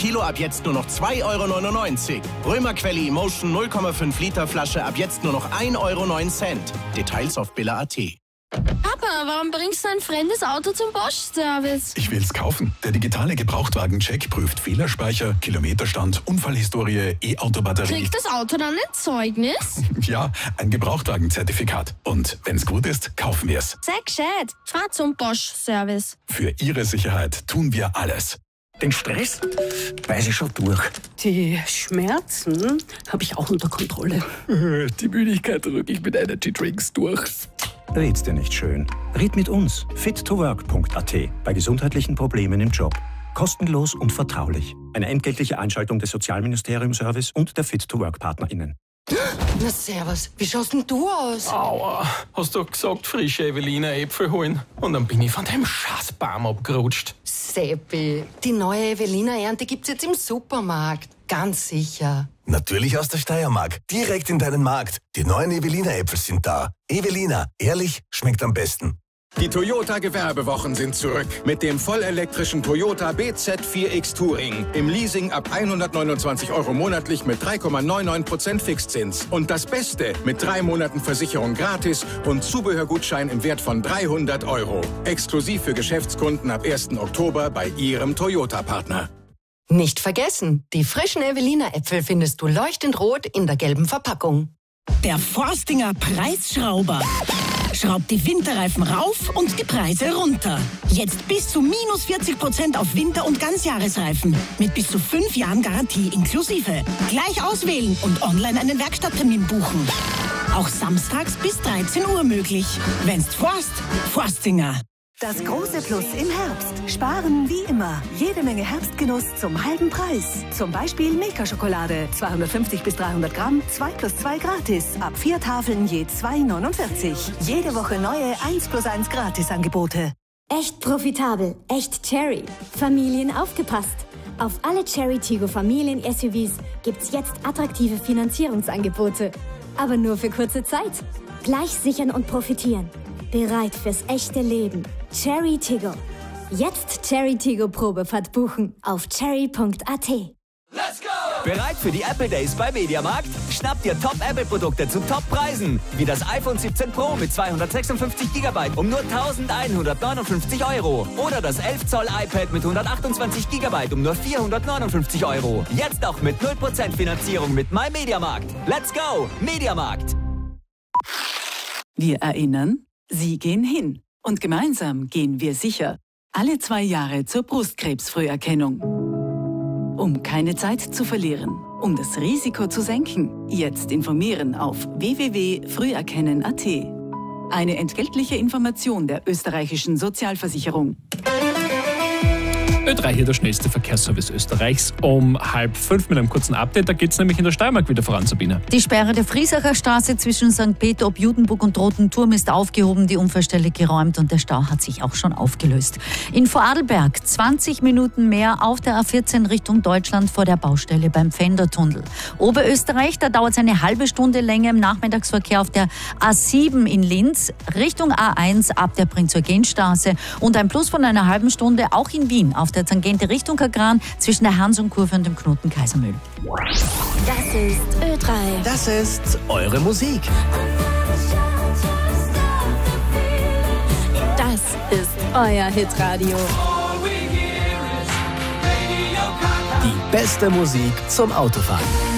Kilo ab jetzt nur noch 2,99 €. Römerquelle Emotion 0,5 Liter Flasche ab jetzt nur noch 1,09 €. Details auf billa.at. Papa, warum bringst du ein fremdes Auto zum Bosch-Service? Ich will's kaufen. Der digitale Gebrauchtwagen-Check prüft Fehlerspeicher, Kilometerstand, Unfallhistorie, E-Auto-Batterie. Kriegt das Auto dann ein Zeugnis? Ja, ein Gebrauchtwagenzertifikat. Und wenn's gut ist, kaufen wir's. Sehr gescheit. Fahr zum Bosch-Service. Für Ihre Sicherheit tun wir alles. Den Stress weiß ich schon durch. Die Schmerzen habe ich auch unter Kontrolle. Die Müdigkeit drücke ich mit Energy-Drinks durch. Red's dir nicht schön. Red mit uns. fit2work.at. Bei gesundheitlichen Problemen im Job. Kostenlos und vertraulich. Eine entgeltliche Einschaltung des Sozialministerium-Service und der Fit2Work-PartnerInnen. Na servus, wie schaust denn du aus? Aua, hast doch gesagt, frische Evelina Äpfel holen. Und dann bin ich von dem Scheißbaum abgerutscht. Seppi, die neue Evelina-Ernte gibt's jetzt im Supermarkt. Ganz sicher. Natürlich aus der Steiermark. Direkt in deinen Markt. Die neuen Evelina-Äpfel sind da. Evelina, ehrlich, schmeckt am besten. Die Toyota-Gewerbewochen sind zurück. Mit dem vollelektrischen Toyota BZ4X Touring. Im Leasing ab 129 € monatlich mit 3,99% Fixzins. Und das Beste, mit 3 Monaten Versicherung gratis und Zubehörgutschein im Wert von 300 €. Exklusiv für Geschäftskunden ab 1. Oktober bei Ihrem Toyota-Partner. Nicht vergessen, die frischen Evelina-Äpfel findest du leuchtend rot in der gelben Verpackung. Der Forstinger Preisschrauber. Schraubt die Winterreifen rauf und die Preise runter. Jetzt bis zu minus 40% auf Winter- und Ganzjahresreifen. Mit bis zu 5 Jahren Garantie inklusive. Gleich auswählen und online einen Werkstatttermin buchen. Auch samstags bis 13 Uhr möglich. Wenn's Forst, Forstinger. Das große Plus im Herbst. Sparen wie immer. Jede Menge Herbstgenuss zum halben Preis. Zum Beispiel Milka-Schokolade. 250 bis 300 Gramm, 2 plus 2 gratis. Ab 4 Tafeln je 2,49. Jede Woche neue 1 plus 1 Gratis-Angebote. Echt profitabel. Echt Cherry. Familien aufgepasst. Auf alle Cherry Tiggo Familien-SUVs gibt's jetzt attraktive Finanzierungsangebote. Aber nur für kurze Zeit. Gleich sichern und profitieren. Bereit fürs echte Leben. Cherry Tiggo. Jetzt Cherry Tiggo Probefahrt buchen auf cherry.at. Let's go! Bereit für die Apple Days bei Mediamarkt? Schnapp dir Top-Apple-Produkte zu Top-Preisen. Wie das iPhone 17 Pro mit 256 GB um nur 1.159 €. Oder das 11 Zoll iPad mit 128 GB um nur 459 €. Jetzt auch mit 0% Finanzierung mit MyMediamarkt. Let's go! Mediamarkt! Wir erinnern, Sie gehen hin. Und gemeinsam gehen wir sicher. Alle 2 Jahre zur Brustkrebsfrüherkennung. Um keine Zeit zu verlieren, um das Risiko zu senken, jetzt informieren auf www.früherkennen.at. Eine entgeltliche Information der österreichischen Sozialversicherung. Ö3 hier der schnellste Verkehrsservice Österreichs um 4:30 mit einem kurzen Update. Da geht es nämlich in der Steiermark wieder voran, Sabine. Die Sperre der Friesacher Straße zwischen St. Peter ob Judenburg und Roten Turm ist aufgehoben, die Unfallstelle geräumt und der Stau hat sich auch schon aufgelöst. In Vorarlberg 20 Minuten mehr auf der A14 Richtung Deutschland vor der Baustelle beim Pfändertunnel. Oberösterreich, da dauert es eine halbe Stunde länger im Nachmittagsverkehr auf der A7 in Linz Richtung A1 ab der Prinz-Eugen-Straße und ein Plus von einer halben Stunde auch in Wien auf der Tangente Richtung Kagran zwischen der Hans-und-Kurve und dem Knoten Kaisermühl. Das ist Ö3. Das ist eure Musik. Das ist euer Hitradio. Die beste Musik zum Autofahren.